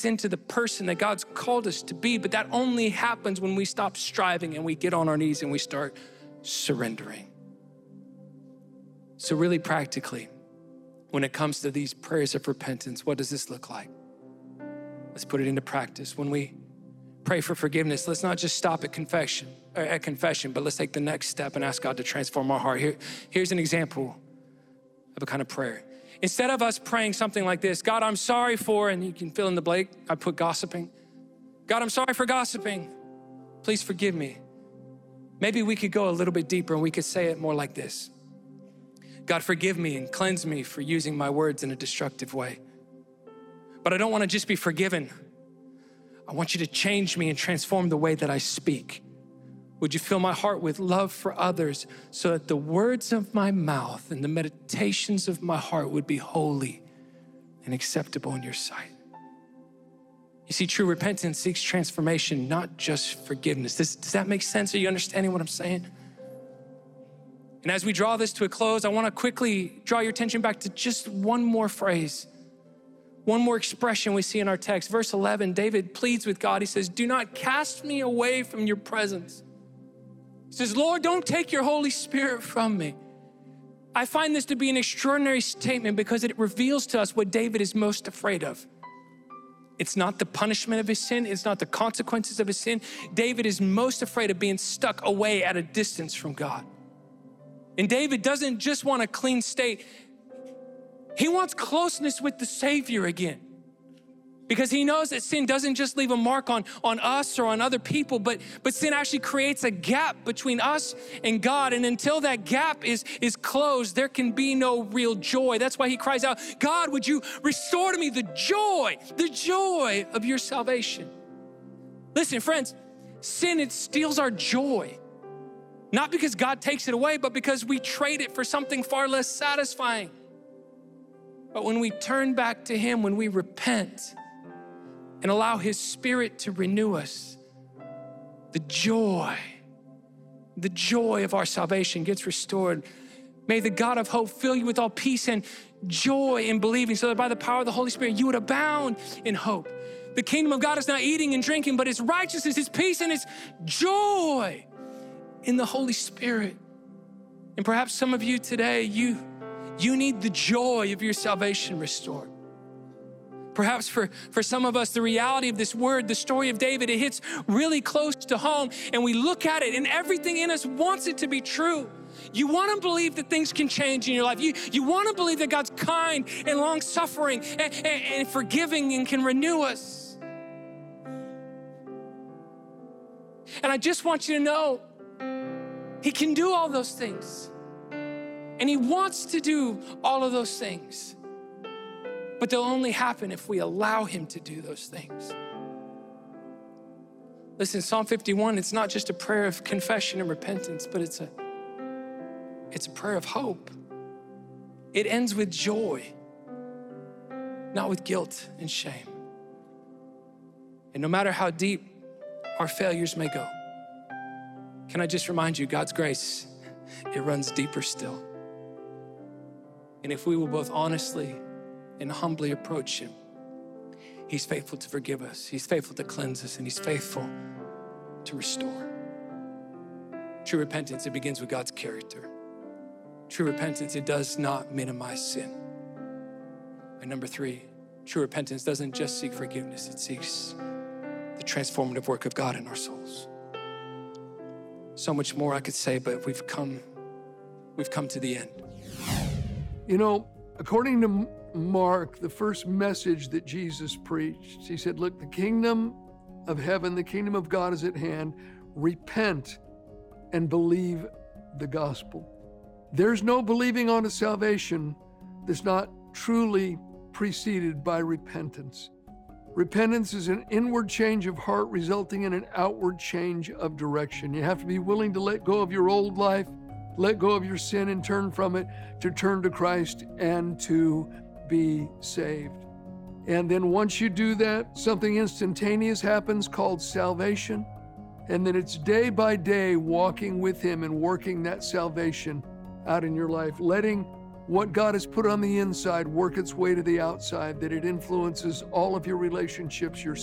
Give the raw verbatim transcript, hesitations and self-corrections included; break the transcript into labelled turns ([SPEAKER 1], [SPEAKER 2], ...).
[SPEAKER 1] us into the person that God's called us to be. But that only happens when we stop striving and we get on our knees and we start surrendering. So really practically, when it comes to these prayers of repentance, what does this look like? Let's put it into practice. When we pray for forgiveness, let's not just stop at confession, or at confession, but let's take the next step and ask God to transform our heart. Here, here's an example of a kind of prayer. Instead of us praying something like this, God, I'm sorry for, and you can fill in the blank, I put gossiping. God, I'm sorry for gossiping. Please forgive me. Maybe we could go a little bit deeper and we could say it more like this. God, forgive me and cleanse me for using my words in a destructive way. But I don't want to just be forgiven. I want you to change me and transform the way that I speak. Would you fill my heart with love for others so that the words of my mouth and the meditations of my heart would be holy and acceptable in your sight? You see, true repentance seeks transformation, not just forgiveness. Does, does that make sense? Are you understanding what I'm saying? And as we draw this to a close, I want to quickly draw your attention back to just one more phrase, one more expression we see in our text. Verse eleven, David pleads with God. He says, do not cast me away from your presence. He says, Lord, don't take your Holy Spirit from me. I find this to be an extraordinary statement because it reveals to us what David is most afraid of. It's not the punishment of his sin. It's not the consequences of his sin. David is most afraid of being stuck away at a distance from God. And David doesn't just want a clean state. He wants closeness with the Savior again. Because he knows that sin doesn't just leave a mark on, on us or on other people, but, but sin actually creates a gap between us and God. And until that gap is, is closed, there can be no real joy. That's why he cries out, God, would you restore to me the joy, the joy of your salvation? Listen, friends, sin, it steals our joy. Not because God takes it away, but because we trade it for something far less satisfying. But when we turn back to him, when we repent and allow his Spirit to renew us, the joy, the joy of our salvation gets restored. May the God of hope fill you with all peace and joy in believing, so that by the power of the Holy Spirit, you would abound in hope. The kingdom of God is not eating and drinking, but it's righteousness, it's peace, and it's joy in the Holy Spirit. And perhaps some of you today, you, you need the joy of your salvation restored. Perhaps for, for some of us, the reality of this word, the story of David, it hits really close to home, and we look at it and everything in us wants it to be true. You want to believe that things can change in your life. You, you want to believe that God's kind and long-suffering and, and, and forgiving and can renew us. And I just want you to know, he can do all those things. And he wants to do all of those things. But they'll only happen if we allow him to do those things. Listen, Psalm fifty-one, it's not just a prayer of confession and repentance, but it's a, it's a prayer of hope. It ends with joy, not with guilt and shame. And no matter how deep our failures may go, can I just remind you, God's grace, it runs deeper still. And if we will both honestly and humbly approach him, he's faithful to forgive us. He's faithful to cleanse us, and he's faithful to restore. True repentance, it begins with God's character. True repentance, it does not minimize sin. And number three, true repentance doesn't just seek forgiveness, it seeks the transformative work of God in our souls. So much more I could say, but we've come, we've come to the end.
[SPEAKER 2] You know, according to Mark, the first message that Jesus preached, he said, look, the kingdom of heaven, the kingdom of God is at hand. Repent and believe the gospel. There's no believing on a salvation that's not truly preceded by repentance. Repentance is an inward change of heart resulting in an outward change of direction. You have to be willing to let go of your old life, let go of your sin and turn from it, to turn to Christ and to be saved. And then once you do that, something instantaneous happens called salvation. And then it's day by day walking with him and working that salvation out in your life, letting what God has put on the inside work its way to the outside, that it influences all of your relationships, your